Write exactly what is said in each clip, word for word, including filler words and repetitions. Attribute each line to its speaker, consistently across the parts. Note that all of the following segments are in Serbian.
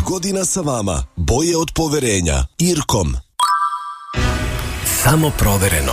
Speaker 1: godina sa vama. Boje od poverenja. Irkom.
Speaker 2: Samo provereno.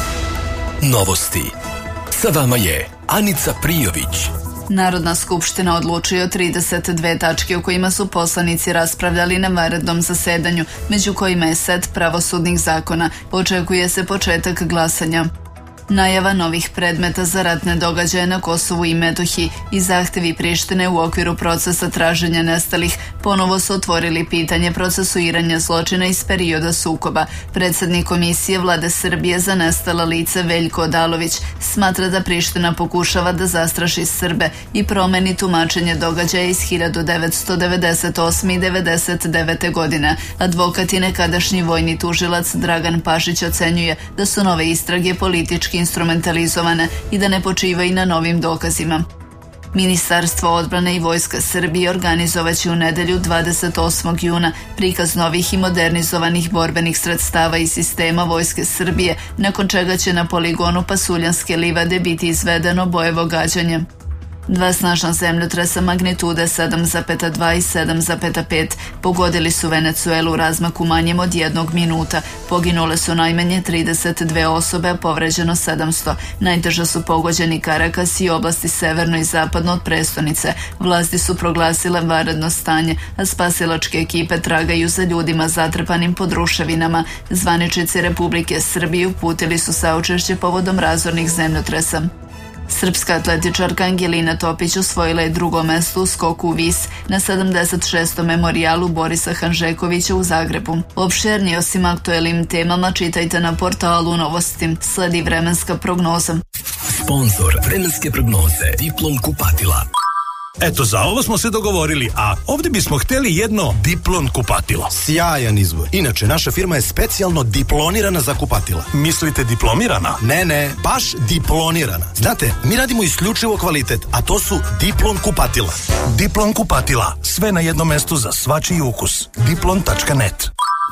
Speaker 2: Novosti. Sa vama je Anica Prijović.
Speaker 3: Narodna skupština odlučuje o trideset dve tačke o kojima su poslanici raspravljali na vanrednom zasedanju, među kojima je set pravosudnih zakona. Očekuje se početak glasanja. Najava novih predmeta za ratne događaje na Kosovu i Metohiji i zahtevi Prištine u okviru procesa traženja nestalih ponovo su otvorili pitanje procesuiranja zločina iz perioda sukoba. Predsjednik Komisije Vlade Srbije za nestala lice Veljko Odalović smatra da Priština pokušava da zastraši Srbe i promeni tumačenje događaja iz hiljadu devetsto devedeset osme i devedeset devete godine. Advokat i nekadašnji vojni tužilac Dragan Pašić ocenjuje da su nove istrage politički instrumentalizovane i da ne počivaju na novim dokazima. Ministarstvo odbrane i Vojska Srbije organizovaće u nedelju dvadeset osmog juna prikaz novih i modernizovanih borbenih sredstava i sistema Vojske Srbije, nakon čega će na poligonu Pasuljanske livade biti izvedeno bojevo gađanje. Dva snažna zemljotresa magnitude sedam zarez dva i sedam zarez pet pogodili su Venecuelu u razmaku manjem od jednog minuta. Poginule su najmanje trideset dve osobe, a povređeno sedamsto. Najteže su pogođeni Karakas i oblasti severno i zapadno od prestonice. Vlasti su proglasile vanredno stanje, a spasilačke ekipe tragaju za ljudima zatrpanim pod ruševinama. Zvaničnici Republike Srbije uputili su saučešće povodom razornih zemljotresa. Srpska atletičarka Angelina Topić osvojila je drugo mesto u skoku u vis na sedamdeset šestom memorijalu Borisa Hanžekovića u Zagrebu. Opširnije osim aktuelnim temama čitajte na portalu Novosti. Sledi vremenska prognoza.
Speaker 2: Sponzor vremenske prognoze Diplom kupatila.
Speaker 4: Eto, za ovo smo se dogovorili, a ovdje bismo htjeli jedno Diplon kupatilo.
Speaker 5: Sjajan izbor. Inače, naša firma je specijalno diplonirana za kupatila.
Speaker 4: Mislite diplomirana?
Speaker 5: Ne, ne, baš diplonirana. Znate, mi radimo isključivo kvalitet, a to su Diplon kupatila.
Speaker 4: Diplon kupatila. Sve na jednom mestu za svačiji ukus. diplon tačka net.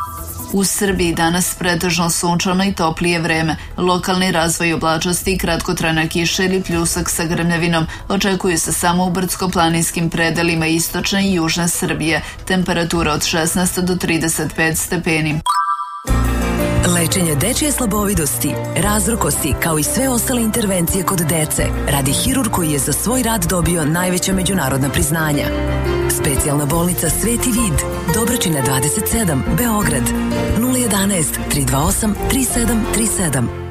Speaker 3: U Srbiji danas pretežno sunčano i toplije vreme. Lokalni razvoj oblačnosti i kratkotrajna kiša ili pljusak sa grmljavinom očekuju se samo u brdsko-planinskim predelima istočne i južne Srbije. Temperatura od šesnaest do trideset pet stepeni.
Speaker 6: Lečenje dečje slabovidosti, razrukosti, kao i sve ostale intervencije kod dece, radi hirurg koji je za svoj rad dobio najveća međunarodna priznanja. Specijalna bolnica Sveti Vid, Dobročina dvadeset sedam, Beograd, nula jedanaest tri dva osam tri sedam tri sedam.